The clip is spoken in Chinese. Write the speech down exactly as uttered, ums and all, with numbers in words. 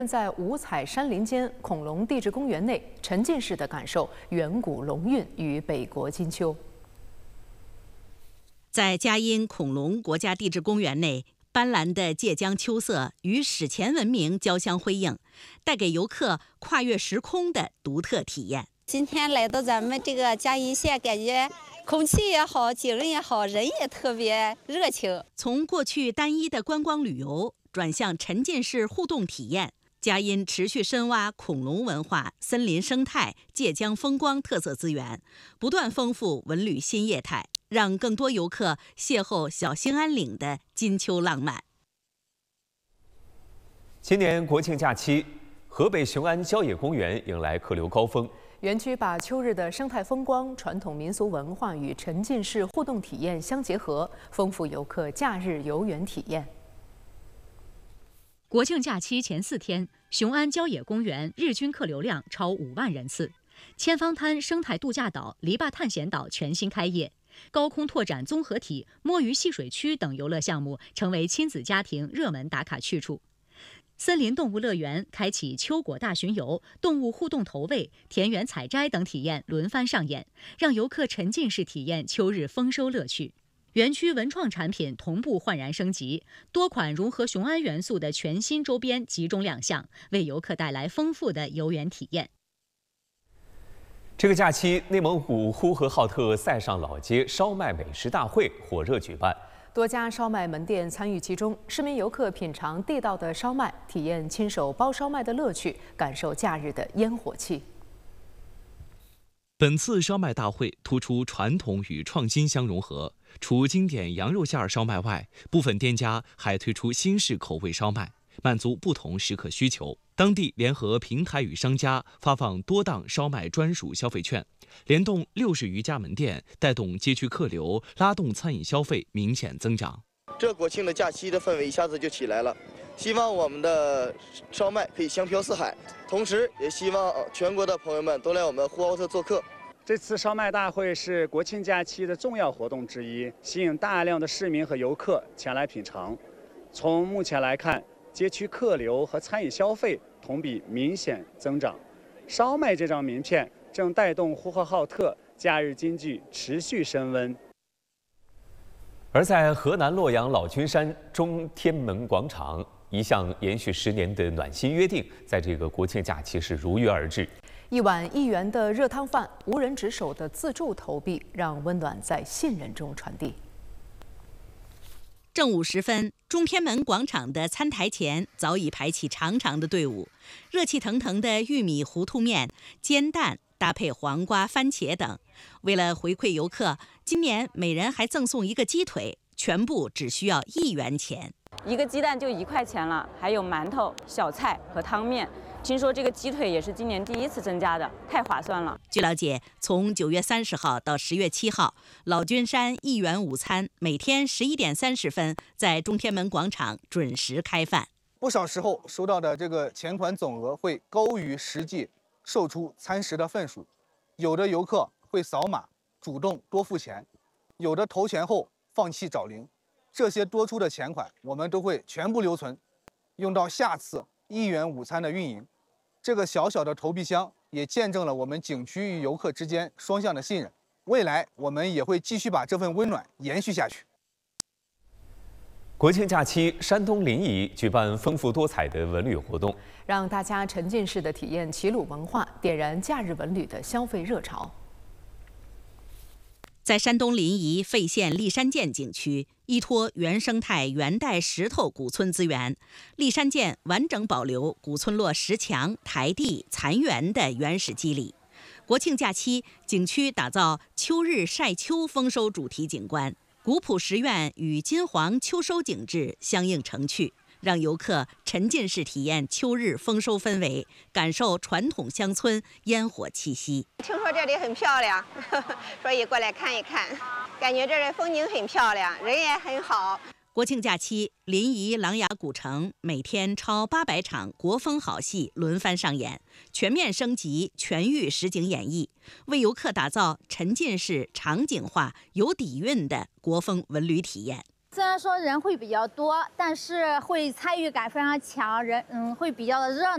在五彩山林间恐龙地质公园内，沉浸式的感受远古龙韵与北国金秋。 在嘉阴恐龙国家地质公园内，斑斓的界江秋色与史前文明交相辉映，带给游客跨越时空的独特体验。 今天来到咱们这个嘉阴县，感觉空气也好，景也好，人也特别热情。 从过去单一的观光旅游转向沉浸式互动体验，嘉阴持续深挖恐龙文化、森林生态、界江风光特色资源，不断丰富文旅新业态，让更多游客邂逅小兴安岭的金秋浪漫。 今年国庆假期，河北雄安郊野公园迎来客流高峰。 园区把秋日的生态风光、传统民俗文化与沉浸式互动体验相结合，丰富游客假日游园体验。 国庆假期前四天，雄安郊野公园日均客流量超五万人次。千方滩生态度假岛、篱笆探险岛全新开业，高空拓展综合体、摸鱼戏水区等游乐项目成为亲子家庭热门打卡去处。森林动物乐园开启秋果大巡游、动物互动投喂、田园采摘等体验轮番上演，让游客沉浸式体验秋日丰收乐趣。园区文创产品同步焕然升级，多款融合雄安元素的全新周边集中亮相，为游客带来丰富的游园体验。 这个假期，内蒙古呼和浩特塞上老街烧麦美食大会火热举办。 多家烧麦门店参与其中，市民游客品尝地道的烧麦，体验亲手包烧麦的乐趣，感受假日的烟火气。 本次烧麦大会突出传统与创新相融合，除经典羊肉馅烧麦外，部分店家还推出新式口味烧麦，满足不同食客需求。当地联合平台与商家发放多档烧麦专属消费券，联动六十余家门店，带动街区客流，拉动餐饮消费明显增长。 这国庆的假期的氛围一下子就起来了，希望我们的烧麦可以香飘四海，同时也希望全国的朋友们都来我们呼和浩特做客。 这次烧麦大会是国庆假期的重要活动之一，吸引大量的市民和游客前来品尝。从目前来看，街区客流和餐饮消费同比明显增长，烧麦这张名片正带动呼和浩特假日经济持续升温。 而在河南洛阳老君山中天门广场，一项延续十年的暖心约定，在这个国庆假期是如约而至。 一碗一元的热汤饭，无人值守的自助投币，让温暖在信任中传递。 正午时分，中天门广场的餐台前早已排起长长的队伍，热气腾腾的玉米糊涂面、煎蛋搭配黄瓜、番茄等。为了回馈游客，今年每人还赠送一个鸡腿，全部只需要一元钱。 一个鸡蛋就一块钱了，还有馒头、小菜和汤面。听说这个鸡腿也是今年第一次增加的，太划算了。 据了解，从九月三十号到十月七号，老君山一元午餐每天十一点三十分在中天门广场准时开饭。 不少时候收到的这个钱款总额会高于实际售出餐食的份数，有的游客会扫码主动多付钱，有的投钱后放弃找零。这些多出的钱款，我们都会全部留存，用到下次一元午餐的运营。这个小小的投币箱也见证了我们景区与游客之间双向的信任。未来我们也会继续把这份温暖延续下去。 国庆假期，山东临沂举办丰富多彩的文旅活动， 让大家沉浸式的体验齐鲁文化，点燃假日文旅的消费热潮。 在山东临沂费县立山涧景区，依托原生态元代石头古村资源，立山涧完整保留古村落石墙、台地、残垣的原始肌理。国庆假期，景区打造秋日晒秋丰收主题景观，古朴石院与金黄秋收景致相映成趣，让游客沉浸式体验秋日丰收氛围，感受传统乡村烟火气息。 听说这里很漂亮，呵呵，所以过来看一看，感觉这里风景很漂亮，人也很好。 国庆假期，临沂琅琊古城每天超八百场国风好戏轮番上演，全面升级全域实景演绎，为游客打造沉浸式、场景化、有底蕴的国风文旅体验。 虽然说人会比较多，但是会参与感非常强，人嗯会比较的热闹。